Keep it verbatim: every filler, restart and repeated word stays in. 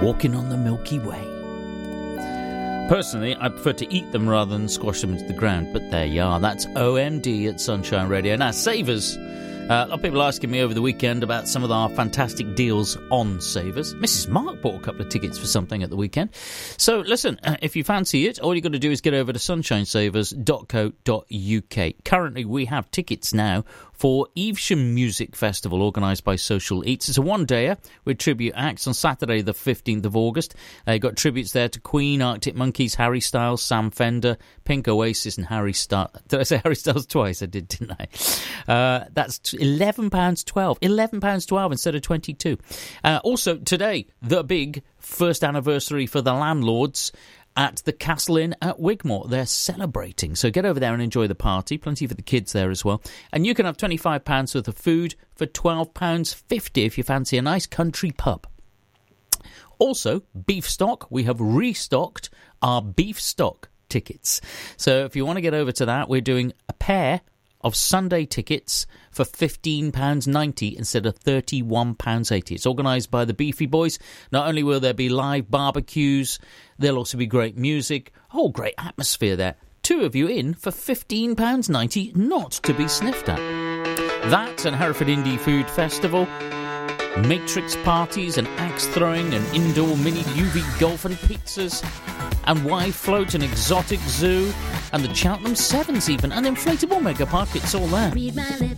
walking on the Milky Way. Personally, I prefer to eat them rather than squash them into the ground, but there you are. That's O M D at Sunshine Radio. Now, Savers. Uh, a lot of people asking me over the weekend about some of our fantastic deals on Savers. Missus Mark bought a couple of tickets for something at the weekend. So, listen, uh, if you fancy it, all you've got to do is get over to sunshine savers dot co dot uk. Currently, we have tickets now for Evesham Music Festival, organised by Social Eats. It's a one-dayer with tribute acts on Saturday the fifteenth of August. Uh, you've got tributes there to Queen, Arctic Monkeys, Harry Styles, Sam Fender, Pink, Oasis and Harry Styles. Did I say Harry Styles twice? I did, didn't I? Uh, that's eleven pounds twelve. eleven pounds twelve instead of twenty-two. Uh, also, today, the big first anniversary for the Landlords at the Castle Inn at Wigmore. They're celebrating, so get over there and enjoy the party. Plenty for the kids there as well. And you can have twenty-five pounds worth of food for twelve pounds fifty if you fancy a nice country pub. Also, beef stock. We have restocked our beef stock tickets. So if you want to get over to that, we're doing a pair of Sunday tickets for fifteen pounds ninety instead of thirty-one pounds eighty. It's organised by the Beefy Boys. Not only will there be live barbecues, there'll also be great music, whole great atmosphere there. Two of you in for fifteen pounds ninety, not to be sniffed at. That and Hereford Indie Food Festival, matrix parties and axe throwing and indoor mini U V golf and pizzas, and Y Float and exotic zoo, and the Cheltenham Sevens even, and inflatable mega park. It's all there.